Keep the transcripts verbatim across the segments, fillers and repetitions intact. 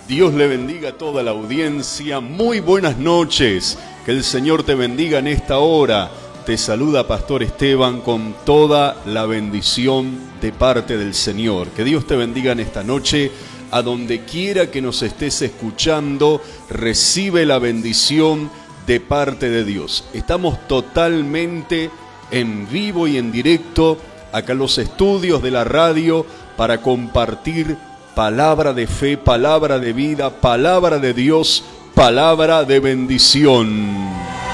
Dios le bendiga a toda la audiencia. Muy buenas noches. Que el Señor te bendiga en esta hora. Te saluda Pastor Esteban con toda la bendición de parte del Señor. Que Dios te bendiga en esta noche. A donde quiera que nos estés escuchando, recibe la bendición de parte de Dios. Estamos totalmente en vivo y en directo acá en los estudios de la radio para compartir palabra de fe, palabra de vida, palabra de Dios, palabra de bendición.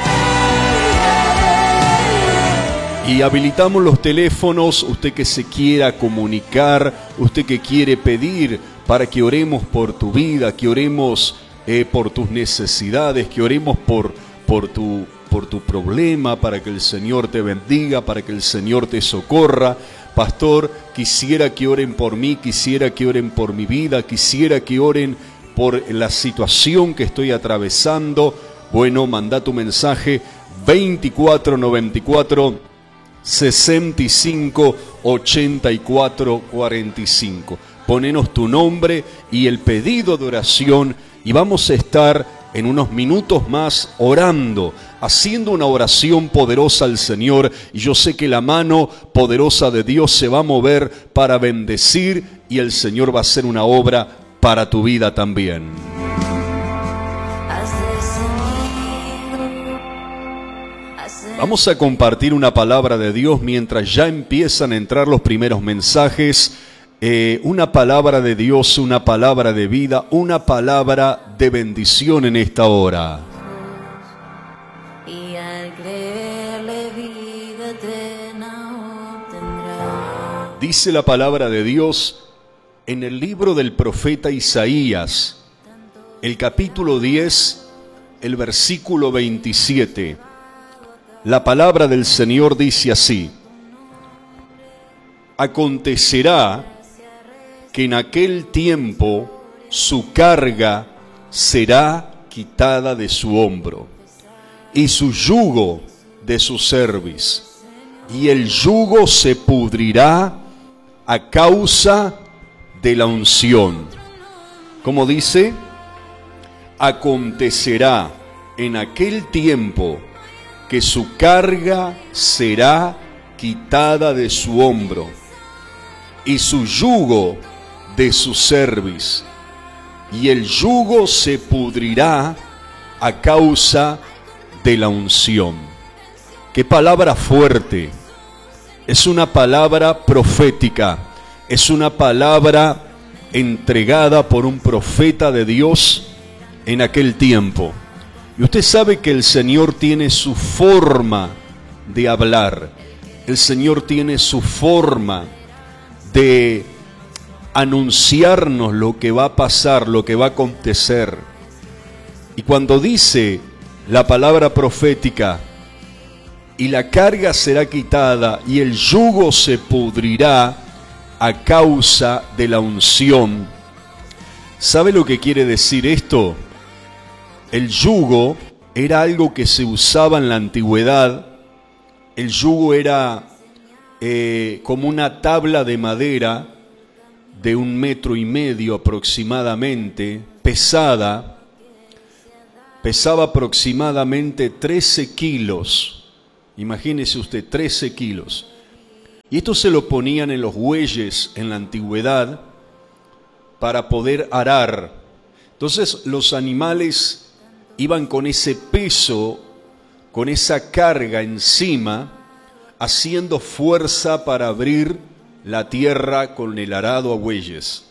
Y habilitamos los teléfonos, usted que se quiera comunicar, usted que quiere pedir para que oremos por tu vida, que oremos eh, por tus necesidades, que oremos por, por, tu, por tu problema, para que el Señor te bendiga, para que el Señor te socorra. Pastor, quisiera que oren por mí, quisiera que oren por mi vida, quisiera que oren por la situación que estoy atravesando. Bueno, manda tu mensaje veinticuatro noventa y cuatro, sesenta y cinco, ochenta y cuatro cuarenta y cinco. Ponenos tu nombre y el pedido de oración y vamos a estar en unos minutos más orando, haciendo una oración poderosa al Señor, y yo sé que la mano poderosa de Dios se va a mover para bendecir y el Señor va a hacer una obra para tu vida también. Vamos a compartir una palabra de Dios mientras ya empiezan a entrar los primeros mensajes. Eh, una palabra de Dios, una palabra de vida, una palabra de bendición en esta hora. Y al creerle vida eterna obtendrá. Dice la palabra de Dios en el libro del profeta Isaías, el capítulo diez, el versículo veintisiete. La palabra del Señor dice así: acontecerá que en aquel tiempo su carga será quitada de su hombro, y su yugo de su cerviz, y el yugo se pudrirá a causa de la unción. Como dice, acontecerá en aquel tiempo que su carga será quitada de su hombro, y su yugo de su cerviz, y el yugo se pudrirá a causa de la unción. Qué palabra fuerte. Es una palabra profética, es una palabra entregada por un profeta de Dios en aquel tiempo. Y usted sabe que el Señor tiene su forma de hablar, el Señor tiene su forma de anunciarnos lo que va a pasar, lo que va a acontecer. Y cuando dice la palabra profética, y la carga será quitada y el yugo se pudrirá a causa de la unción, ¿sabe lo que quiere decir esto? El yugo era algo que se usaba en la antigüedad. El yugo era eh, como una tabla de madera de un metro y medio aproximadamente, pesada, pesaba aproximadamente trece kilos. Imagínese usted, trece kilos. Y esto se lo ponían en los bueyes en la antigüedad para poder arar. Entonces los animales iban con ese peso, con esa carga encima, haciendo fuerza para abrir la tierra con el arado a bueyes.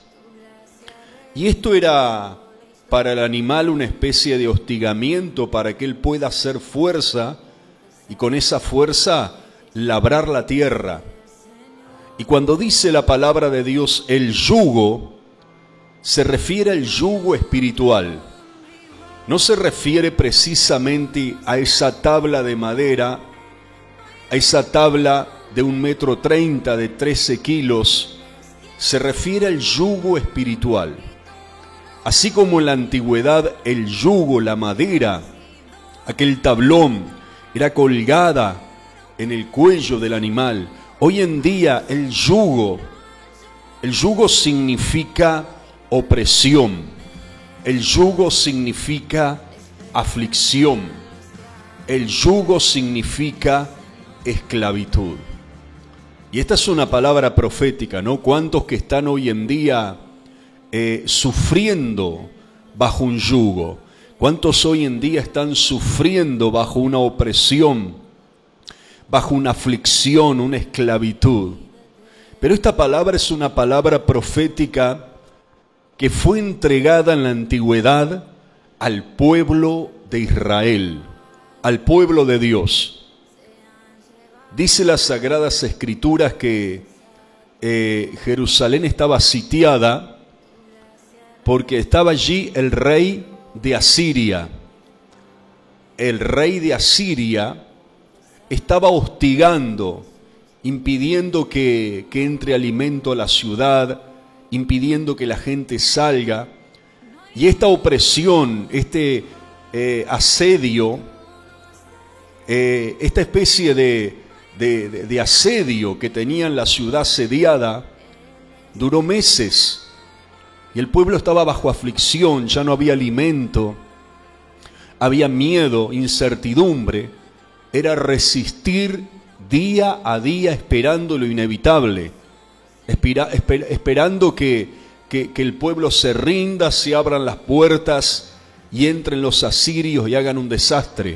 Y esto era para el animal una especie de hostigamiento para que él pueda hacer fuerza y con esa fuerza labrar la tierra. Y cuando dice la palabra de Dios el yugo, se refiere al yugo espiritual. No se refiere precisamente a esa tabla de madera, a esa tabla de un metro treinta, de trece kilos, se refiere al yugo espiritual. Así como en la antigüedad el yugo, la madera, aquel tablón, era colgada en el cuello del animal, hoy en día el yugo, el yugo significa opresión, El yugo significa aflicción. El yugo significa esclavitud. Y esta es una palabra profética, ¿no? ¿Cuántos que están hoy en día eh, sufriendo bajo un yugo? ¿Cuántos hoy en día están sufriendo bajo una opresión, bajo una aflicción, una esclavitud? Pero esta palabra es una palabra profética que fue entregada en la antigüedad al pueblo de Israel, al pueblo de Dios. Dice las Sagradas Escrituras que eh, Jerusalén estaba sitiada porque estaba allí el rey de Asiria. El rey de Asiria estaba hostigando, impidiendo que, que entre alimento a la ciudad, impidiendo que la gente salga. Y esta opresión, este eh, asedio, eh, esta especie de, de, de, de asedio que tenían la ciudad sediada, duró meses. Y el pueblo estaba bajo aflicción, ya no había alimento, había miedo, incertidumbre. Era resistir día a día esperando lo inevitable, espera, esper, esperando que, que, que el pueblo se rinda, se abran las puertas y entren los asirios y hagan un desastre.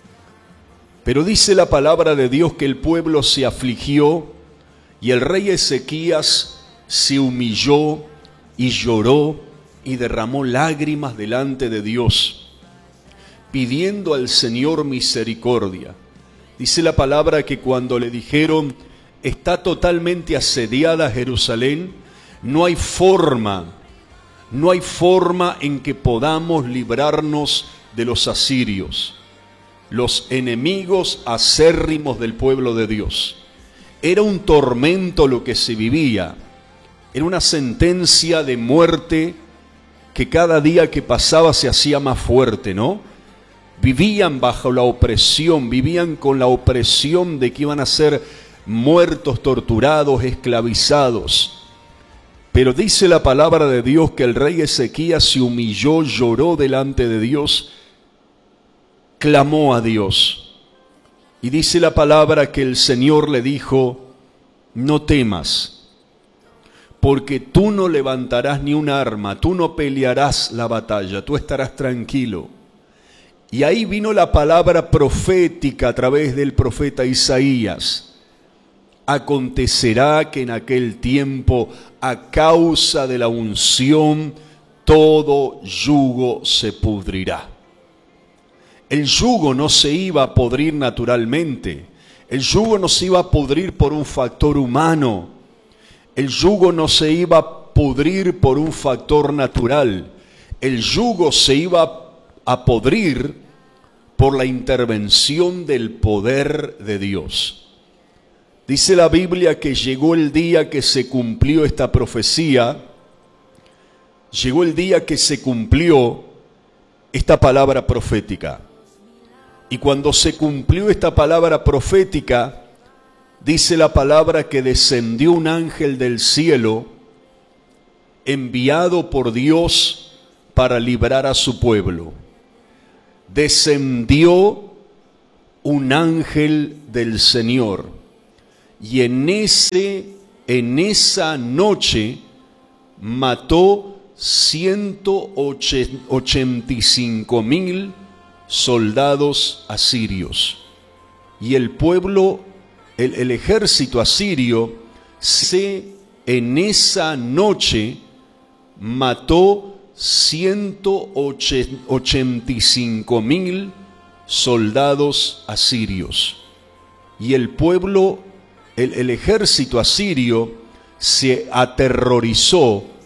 Pero dice la palabra de Dios que el pueblo se afligió y el rey Ezequías se humilló y lloró y derramó lágrimas delante de Dios, pidiendo al Señor misericordia. Dice la palabra que cuando le dijeron, está totalmente asediada Jerusalén, no hay forma, no hay forma en que podamos librarnos de los asirios, los enemigos acérrimos del pueblo de Dios. Era un tormento lo que se vivía, era una sentencia de muerte que cada día que pasaba se hacía más fuerte, ¿no? Vivían bajo la opresión, vivían con la opresión de que iban a ser muertos, torturados, esclavizados. Pero dice la palabra de Dios que el rey Ezequías se humilló, lloró delante de Dios, clamó a Dios. Y dice la palabra que el Señor le dijo, no temas, porque tú no levantarás ni un arma, tú no pelearás la batalla, tú estarás tranquilo. Y ahí vino la palabra profética a través del profeta Isaías. Acontecerá que en aquel tiempo, a causa de la unción, todo yugo se pudrirá. El yugo no se iba a podrir naturalmente. El yugo no se iba a pudrir por un factor humano. El yugo no se iba a pudrir por un factor natural. El yugo se iba a podrir por la intervención del poder de Dios. Dice la Biblia que llegó el día que se cumplió esta profecía, llegó el día que se cumplió esta palabra profética. Y cuando se cumplió esta palabra profética, dice la palabra que descendió un ángel del cielo, enviado por Dios para librar a su pueblo. Descendió un ángel del Señor y en ese en esa noche mató ciento ochenta y cinco mil soldados asirios. Y el pueblo, el, el ejército asirio, se en esa noche mató ciento ochenta y cinco mil soldados asirios. Y el pueblo, el, el ejército asirio se aterrorizó